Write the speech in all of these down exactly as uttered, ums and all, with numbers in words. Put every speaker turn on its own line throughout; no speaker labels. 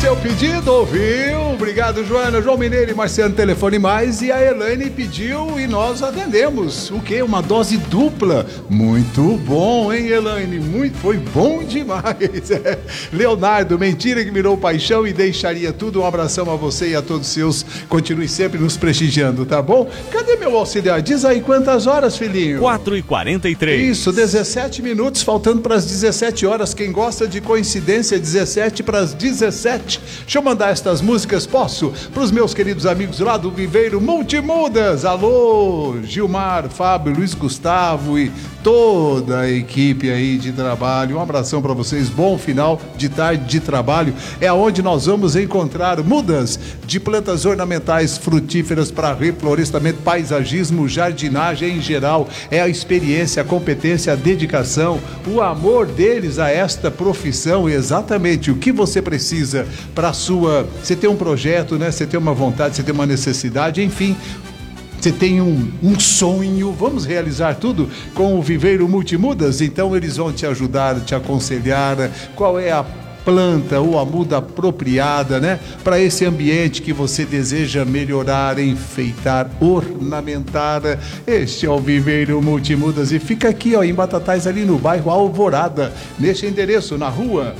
seu pedido, ouviu? Obrigado, Joana. João Mineiro e Marciano Telefone Mais. E a Elaine pediu e nós atendemos. O quê? Uma dose dupla. Muito bom, hein, Elaine? Muito, foi bom demais. É. Leonardo, mentira que virou paixão e deixaria tudo. Um abração a você e a todos seus. Continue sempre nos prestigiando, tá bom? Cadê meu auxiliar? Diz aí quantas horas, filhinho?
quatro e quarenta e três.
Isso, dezessete minutos, faltando para as dezessete horas. Quem gosta de coincidência, dezessete para as dezessete. Deixa eu mandar estas músicas, posso? Para os meus queridos amigos lá do Viveiro Multimudas. Alô, Gilmar, Fábio, Luiz Gustavo e toda a equipe aí de trabalho. Um abração para vocês, bom final de tarde de trabalho. É onde nós vamos encontrar mudas de plantas ornamentais frutíferas para reflorestamento, paisagismo, jardinagem em geral. É a experiência, a competência, a dedicação, o amor deles a esta profissão. Exatamente o que você precisa para a sua... Você tem um projeto, né? Você tem uma vontade, você tem uma necessidade, enfim... Você tem um, um sonho, vamos realizar tudo com o Viveiro Multimudas? Então eles vão te ajudar, te aconselhar qual é a planta ou a muda apropriada, né? Para esse ambiente que você deseja melhorar, enfeitar, ornamentar. Este é o Viveiro Multimudas e fica aqui, ó, em Batatais, ali no bairro Alvorada, neste endereço, na rua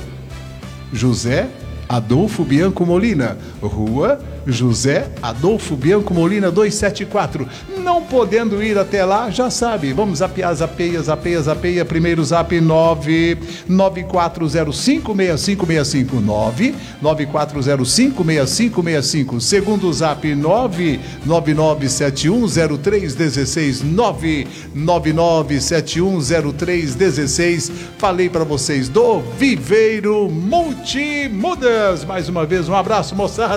José Adolfo Bianco Molina, rua José Adolfo Bianco Molina duzentos e setenta e quatro. Não podendo ir até lá, já sabe, vamos zapear, zapeia, zapeia, zapeia. Primeiro zap nove nove quatro zero cinco seis cinco seis cinco, nove nove quatro zero cinco seis cinco seis cinco. Segundo zap nove nove nove sete um zero três um seis, nove nove nove sete um zero três um seis. Falei para vocês do Viveiro Multimudas. Mais uma vez, um abraço, moçada.